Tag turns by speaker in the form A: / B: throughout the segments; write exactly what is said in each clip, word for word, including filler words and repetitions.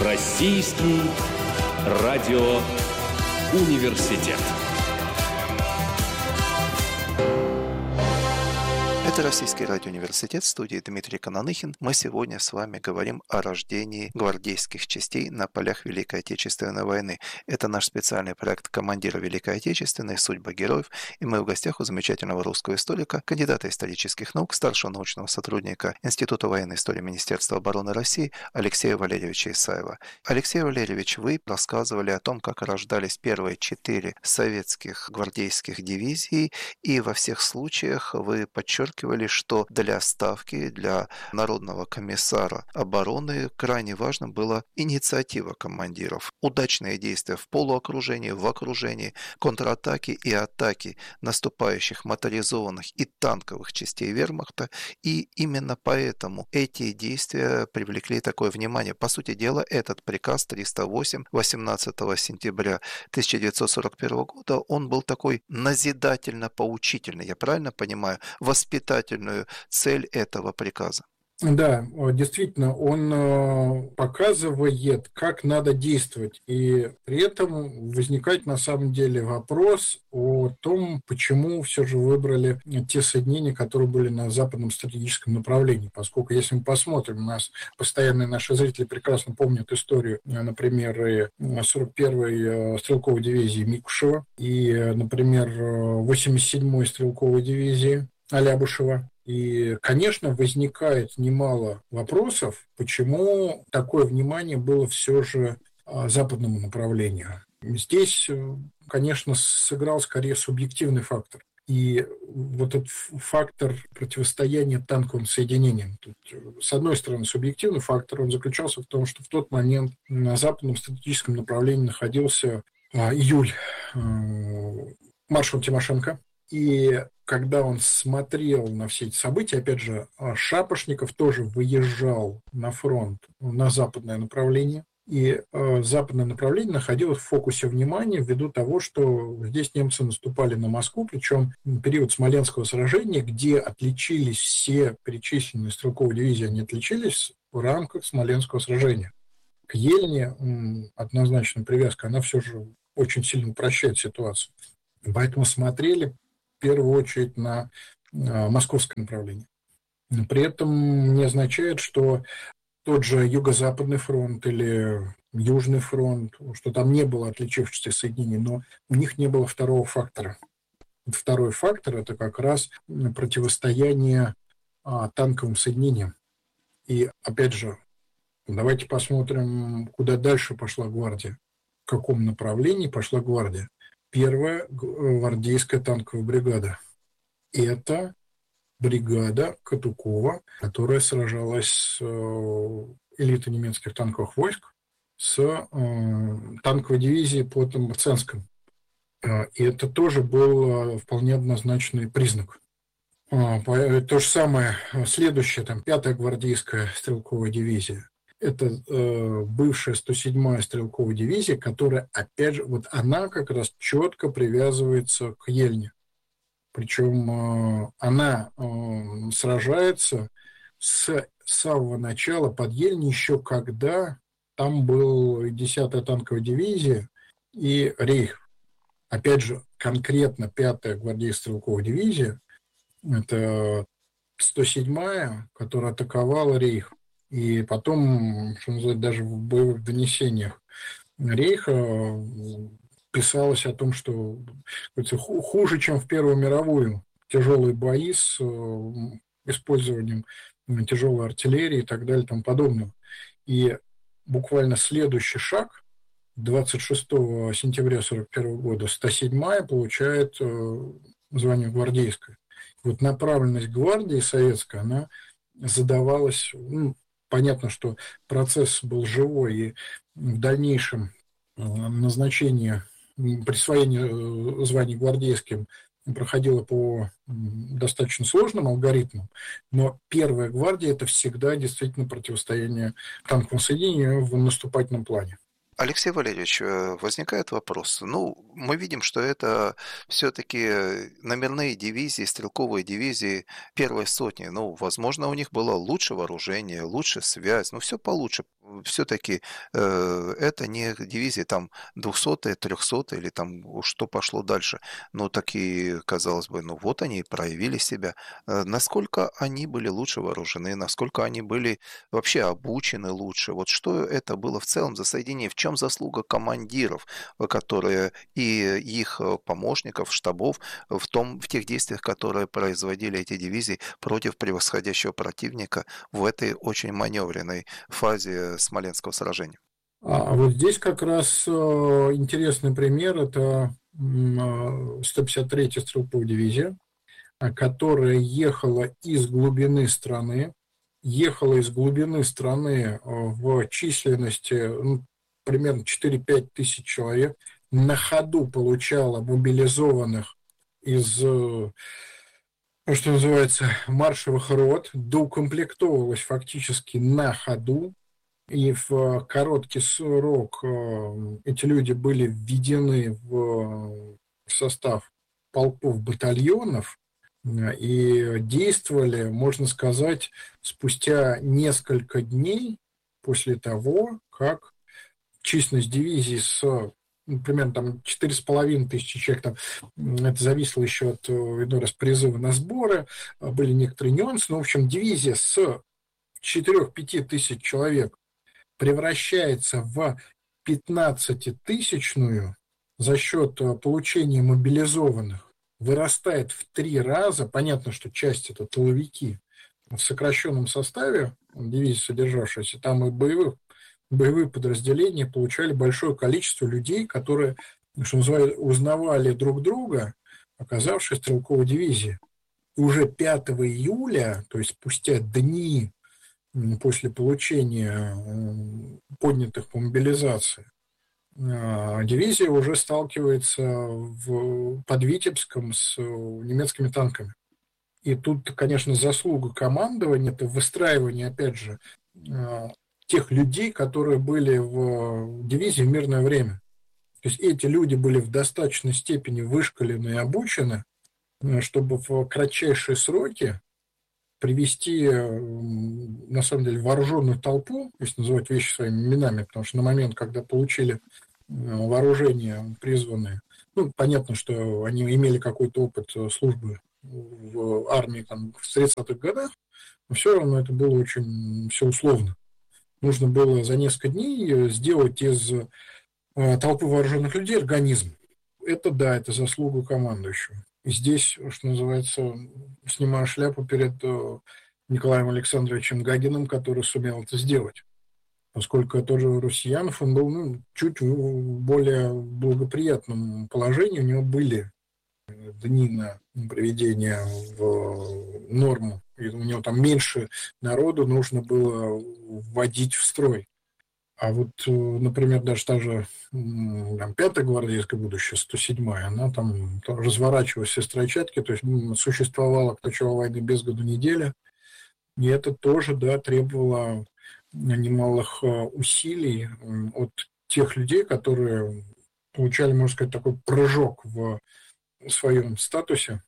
A: Российский радиоуниверситет.
B: Это Российский радиоуниверситет, в студии Дмитрий Кононыхин. Мы сегодня с вами говорим о рождении гвардейских частей на полях Великой Отечественной войны. Это наш специальный проект «Командиры Великой Отечественной. Судьба героев». И мы в гостях у замечательного русского историка, кандидата исторических наук, старшего научного сотрудника Института военной истории Министерства обороны России Алексея Валерьевича Исаева. Алексей Валерьевич, вы рассказывали о том, как рождались первые четыре советских гвардейских дивизии, и во всех случаях вы подчеркивали, что для Ставки, для Народного комиссара обороны крайне важно была инициатива командиров. Удачные действия в полуокружении, в окружении, контратаки и атаки наступающих моторизованных и танковых частей вермахта. И именно поэтому эти действия привлекли такое внимание. По сути дела, этот приказ триста восемь восемнадцатого сентября тысяча девятьсот сорок первого года, он был такой назидательно-поучительный, я правильно понимаю, воспитательный цель этого приказа.
C: Да, действительно, он показывает, как надо действовать, и при этом возникает на самом деле вопрос о том, почему все же выбрали те соединения, которые были на западном стратегическом направлении, поскольку если мы посмотрим, у нас постоянные наши зрители прекрасно помнят историю, например, сорок первой стрелковой дивизии Микушева и, например, восемьдесят седьмой стрелковой дивизии Алябушева. И, конечно, возникает немало вопросов, почему такое внимание было все же западному направлению. Здесь, конечно, сыграл скорее субъективный фактор. И вот этот фактор противостояния танковым соединениям. Тут, с одной стороны, субъективный фактор, он заключался в том, что в тот момент на западном стратегическом направлении находился июль, маршал Тимошенко. И когда он смотрел на все эти события, опять же, Шапошников тоже выезжал на фронт, на западное направление. И западное направление находилось в фокусе внимания ввиду того, что здесь немцы наступали на Москву, причем в период Смоленского сражения, где отличились все перечисленные стрелковые дивизии, они отличились в рамках Смоленского сражения. К Ельне однозначно привязка, она все же очень сильно упрощает ситуацию. Поэтому смотрели в первую очередь на московское направление. Но при этом не означает, что тот же Юго-Западный фронт или Южный фронт, что там не было отличившихся соединений, но у них не было второго фактора. Второй фактор – это как раз противостояние а, танковым соединениям. И опять же, давайте посмотрим, куда дальше пошла гвардия, в каком направлении пошла гвардия. Первая гвардейская танковая бригада. Это бригада Катукова, которая сражалась с элитой немецких танковых войск, с танковой дивизией под Мценском. И это тоже был вполне однозначный признак. То же самое, следующая, там, пятая гвардейская стрелковая дивизия. Это э, бывшая сто седьмая стрелковая дивизия, которая, опять же, вот она как раз четко привязывается к Ельне. Причем э, она э, сражается с самого начала под Ельне, еще когда там был десятая танковая дивизия и Рейх. Опять же, конкретно пятая гвардейская стрелковая дивизия, это сто седьмая, которая атаковала Рейх. И потом, что называется, даже в боевых донесениях Рейха писалось о том, что хуже, чем в Первую мировую, тяжелые бои с использованием тяжелой артиллерии и так далее и тому подобное. И буквально следующий шаг, двадцать шестого сентября сорок первого года, сто седьмая получает звание гвардейское. Вот направленность гвардии советской, она задавалась... Ну, понятно, что процесс был живой, и в дальнейшем назначение, присвоение званий гвардейским проходило по достаточно сложным алгоритмам, но первая гвардия – это всегда действительно противостояние танковым соединениям в наступательном плане.
B: Алексей Валерьевич, возникает вопрос. Ну, мы видим, что это все-таки номерные дивизии, стрелковые дивизии первой сотни. Ну, возможно, у них было лучше вооружение, лучше связь, ну, все получше. все-таки э, это не дивизии там двухсотая, трехсотая или там что пошло дальше. Ну, такие, казалось бы, ну вот они и проявили себя. Э, насколько они были лучше вооружены, насколько они были вообще обучены лучше. Вот что это было в целом за соединение, в чем заслуга командиров, э, которые и их э, помощников, штабов в том, в тех действиях, которые производили эти дивизии против превосходящего противника в этой очень маневренной фазе Смоленского сражения.
C: А вот здесь как раз э, интересный пример – это м, э, сто пятьдесят третья стрелковая дивизия, а, которая ехала из глубины страны, ехала из глубины страны э, в численности ну, примерно четыре-пять тысяч человек, на ходу получала мобилизованных из, э, что называется, маршевых рот, доукомплектовывалась фактически на ходу, и в короткий срок э, эти люди были введены в состав полков, батальонов э, и действовали, можно сказать, спустя несколько дней после того, как численность дивизии с ну, примерно там четыре с половиной тысячи человек, там, это зависело еще от иной раз призыва на сборы, были некоторые нюансы, но, в общем, дивизия с четырех-пяти тысяч человек превращается в пятнадцатитысячную за счет получения мобилизованных, вырастает в три раза. Понятно, что часть это тыловики в сокращенном составе, дивизии содержавшиеся, там и боевых, боевые подразделения получали большое количество людей, которые, что называется, узнавали друг друга, оказавшись в стрелковой дивизии. И уже пятого июля, то есть спустя дни после получения поднятых по мобилизации, дивизия уже сталкивается в, под Витебском с немецкими танками. И тут, конечно, заслуга командования, это выстраивание, опять же, тех людей, которые были в дивизии в мирное время. То есть эти люди были в достаточной степени вышколены и обучены, чтобы в кратчайшие сроки привести, на самом деле, вооруженную толпу, если называть вещи своими именами, потому что на момент, когда получили вооружение призванные, ну, понятно, что они имели какой-то опыт службы в армии там, в тридцатых годах, но все равно это было очень все условно. Нужно было за несколько дней сделать из толпы вооруженных людей организм. Это да, это заслуга командующего. И здесь, что называется, снимаю шляпу перед Николаем Александровичем Гагиным, который сумел это сделать. Поскольку тоже Русьянов, он был ну, чуть в более благоприятном положении, у него были дни на приведение в норму, и у него там меньше народу нужно было вводить в строй. А вот, например, даже та же там, пятая гвардейская будущая, сто седьмая, она там, там разворачивалась все стройчатки, то есть существовала к началу войны без году неделя. И это тоже, да, требовало немалых усилий от тех людей, которые получали, можно сказать, такой прыжок в своем статусе,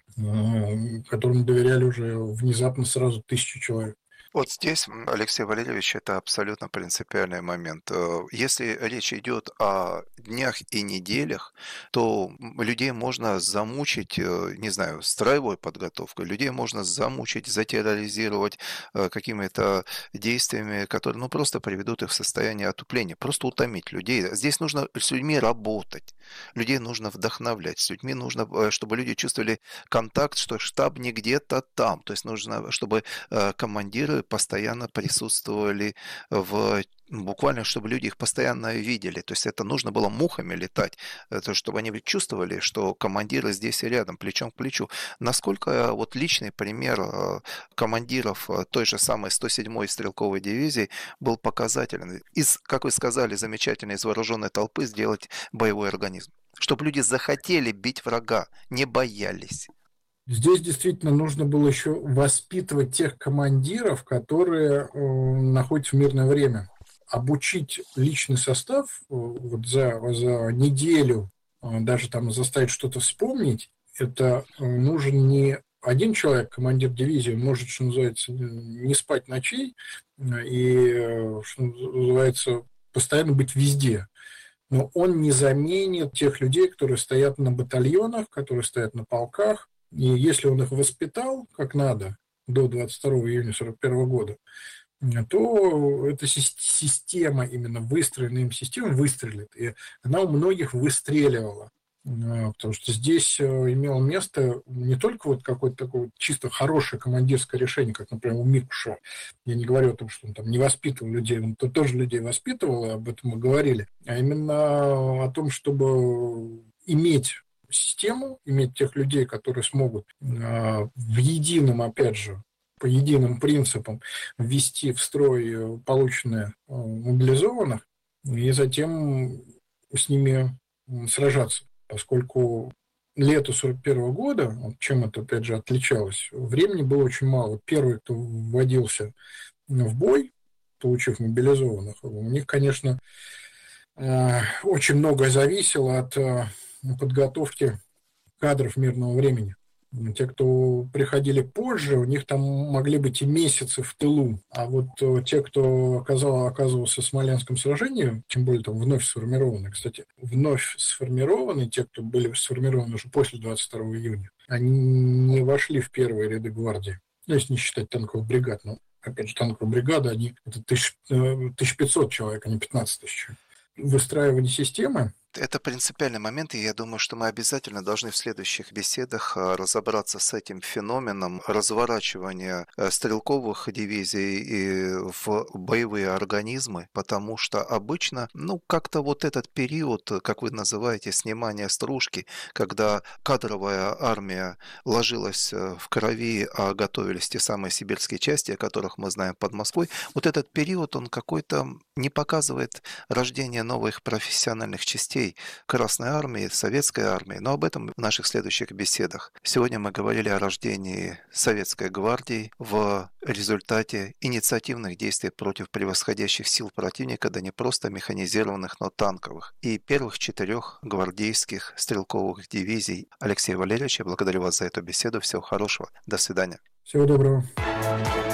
C: которому доверяли уже внезапно сразу тысячи человек.
B: Вот здесь, Алексей Валерьевич, это абсолютно принципиальный момент. Если речь идет о днях и неделях, то людей можно замучить, не знаю, строевой подготовкой, людей можно замучить, затерроризировать какими-то действиями, которые ну, просто приведут их в состояние отупления, просто утомить людей. Здесь нужно с людьми работать, людей нужно вдохновлять, с людьми нужно, чтобы люди чувствовали контакт, что штаб не где-то там, то есть нужно, чтобы командиры постоянно присутствовали в буквально, чтобы люди их постоянно видели. То есть это нужно было мухами летать, это, чтобы они чувствовали, что командиры здесь и рядом, плечом к плечу. Насколько вот личный пример командиров той же самой сто седьмой стрелковой дивизии был показателен. Из, как вы сказали, замечательно, из вооруженной толпы сделать боевой организм. Чтобы люди захотели бить врага, не боялись.
C: Здесь действительно нужно было еще воспитывать тех командиров, которые э, находятся в мирное время. Обучить личный состав э, вот за, за неделю, э, даже там заставить что-то вспомнить, это э, нужен не один человек, командир дивизии, может, что называется, не спать ночей и, что называется, постоянно быть везде. Но он не заменит тех людей, которые стоят на батальонах, которые стоят на полках. И если он их воспитал как надо до двадцать второго июня сорок первого года, то эта система, именно выстроенная им система, выстрелит. И она у многих выстреливала. Потому что здесь имело место не только вот какое-то такое чисто хорошее командирское решение, как, например, у Микуша. Я не говорю о том, что он там не воспитывал людей, он тоже людей воспитывал, и об этом мы говорили, а именно о том, чтобы иметь систему, иметь тех людей, которые смогут в едином, опять же, по единым принципам ввести в строй полученные мобилизованных и затем с ними сражаться. Поскольку лето сорок первого года, чем это, опять же, отличалось, времени было очень мало. Первый, кто вводился в бой, получив мобилизованных, у них, конечно, очень многое зависело от подготовки кадров мирного времени. Те, кто приходили позже, у них там могли быть и месяцы в тылу. А вот те, кто оказал, оказывался в Смоленском сражении, тем более там вновь сформированные, кстати, вновь сформированные, те, кто были сформированы уже после двадцать второго июня, они не вошли в первые ряды гвардии. Ну, если не считать танковых бригад. Но, опять же, танковые бригады, они, это тысяча пятьсот человек, а не пятнадцать тысяч. Выстраивание системы.
B: Это принципиальный момент, и я думаю, что мы обязательно должны в следующих беседах разобраться с этим феноменом разворачивания стрелковых дивизий в боевые организмы, потому что обычно, ну, как-то вот этот период, как вы называете, снимания стружки, когда кадровая армия ложилась в крови, а готовились те самые сибирские части, о которых мы знаем под Москвой, вот этот период, он какой-то не показывает рождение новых профессиональных частей Красной армии, Советской армии, но об этом в наших следующих беседах. Сегодня мы говорили о рождении Советской гвардии в результате инициативных действий против превосходящих сил противника, да не просто механизированных, но танковых, и первых четырех гвардейских стрелковых дивизий. Алексей Валерьевич, я благодарю вас за эту беседу. Всего хорошего. До свидания.
C: Всего доброго.